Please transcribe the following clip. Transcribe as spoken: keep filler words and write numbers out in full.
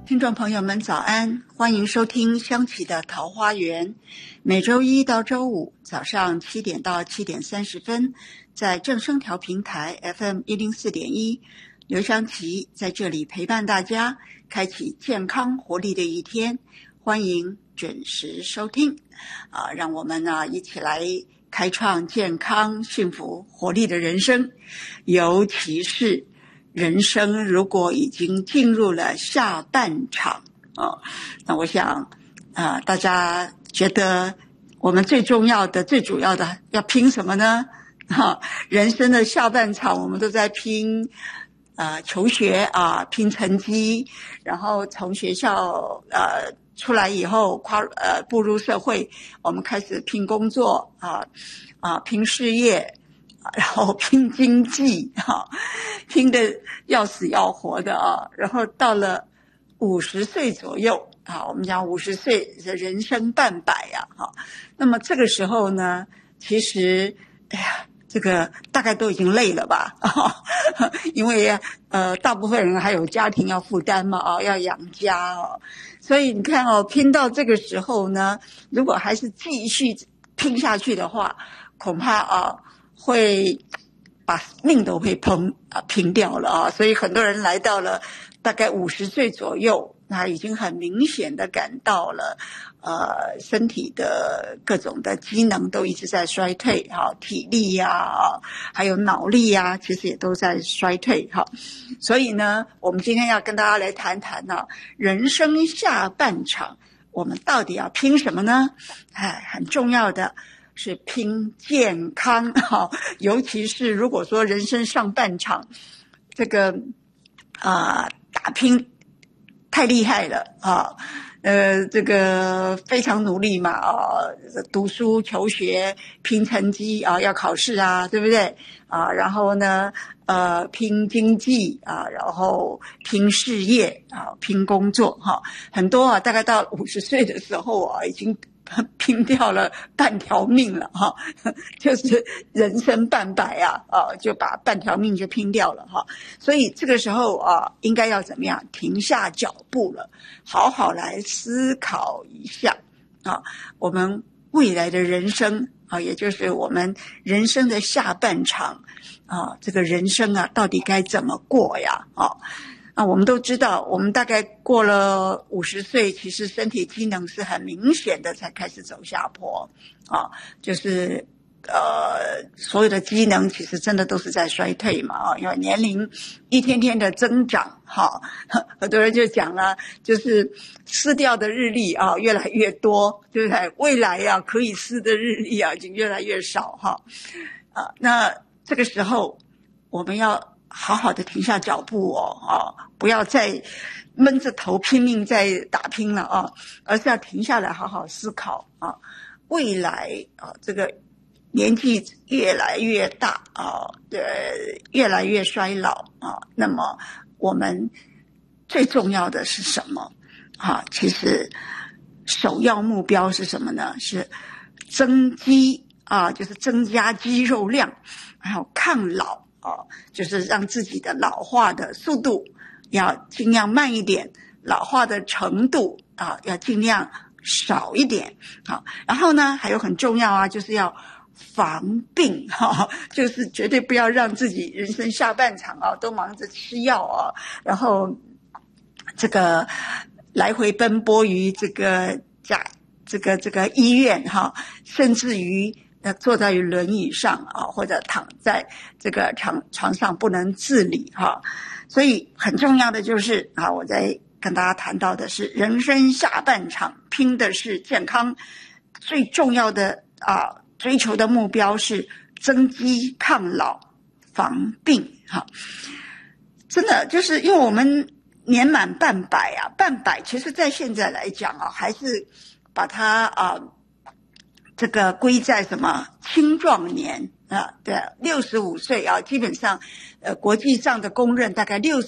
听众朋友们早安，欢迎收听香琪的桃花源，每周一到周五早上七点到七点三十分，在正声调频台 F M 一零四点一，刘香琪在这里陪伴大家，开启健康活力的一天，欢迎准时收听啊！让我们呢一起来开创健康、幸福、活力的人生，尤其是人生如果已经进入了下半场哦，那我想啊、呃，大家觉得我们最重要的、最主要的要拼什么呢？哈、哦，人生的下半场我们都在拼呃求学啊，拼成绩，然后从学校呃出来以后跨呃步入社会，我们开始拼工作啊啊拼事业。然后拼经济哈，拼的要死要活的啊，然后到了五十岁左右啊，我们讲五十岁的人生半百呀哈，那么这个时候呢，其实哎呀，这个大概都已经累了吧啊，因为呃大部分人还有家庭要负担嘛啊，要养家哦，所以你看哦，拼到这个时候呢，如果还是继续拼下去的话，恐怕啊。会把命都会碰啊拼掉了啊，所以很多人来到了大概五十岁左右，那已经很明显的感到了，呃，身体的各种的机能都一直在衰退哈，体力呀、啊，还有脑力呀、啊，其实也都在衰退哈。所以呢，我们今天要跟大家来谈谈呢、啊，人生下半场我们到底要拼什么呢？哎，很重要的。是拼健康哈，尤其是如果说人生上半场这个啊、呃、打拼太厉害了啊，呃这个非常努力嘛啊，读书求学拼成绩啊，要考试啊，对不对啊？然后呢呃拼经济啊，然后拼事业啊，拼工作哈，很多啊，大概到五十岁的时候啊，已经。拼掉了半条命了哈，就是人生半百啊啊，就把半条命就拼掉了哈。所以这个时候啊，应该要怎么样？停下脚步了，好好来思考一下啊，我们未来的人生啊，也就是我们人生的下半场啊，这个人生啊，到底该怎么过呀？啊。那我们都知道，我们大概过了五十岁，其实身体机能是很明显的才开始走下坡啊，就是呃所有的机能其实真的都是在衰退嘛啊，因为年龄一天天的增长哈，很多人就讲了，就是撕掉的日历啊越来越多，对不对？未来啊可以撕的日历啊已经越来越少哈啊，那这个时候我们要。好好的停下脚步哦，啊，不要再闷着头拼命在打拼了啊，而是要停下来好好思考啊，未来啊，这个年纪越来越大啊，呃，越来越衰老啊，那么我们最重要的是什么？啊，其实首要目标是什么呢？是增肌啊，就是增加肌肉量，还有抗老。哦，就是让自己的老化的速度要尽量慢一点，老化的程度啊要尽量少一点。好，然后呢还有很重要啊，就是要防病哈、哦，就是绝对不要让自己人生下半场啊都忙着吃药啊，然后这个来回奔波于这个家这个这个医院哈、哦，甚至于。那坐在轮椅上啊，或者躺在这个床床上不能自理哈，所以很重要的就是啊，我在跟大家谈到的是人生下半场拼的是健康，最重要的啊追求的目标是增肌抗老防病哈。真的就是因为我们年满半百啊，半百其实在现在来讲啊，还是把它啊。这个归在什么青壮年啊？对，六十五岁啊，基本上，呃，国际上的公认大概六。